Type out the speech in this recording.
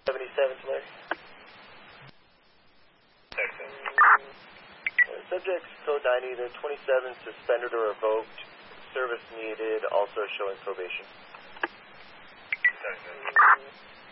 77 to Larry. Subject's code 9 either 27 suspended or revoked. Service needed, also showing probation.